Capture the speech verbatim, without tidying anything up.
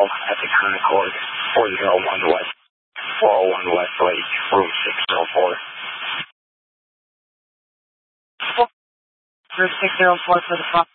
call at the Concord four oh one West, four oh one West Lake, room six oh four. Room six oh four for the phone.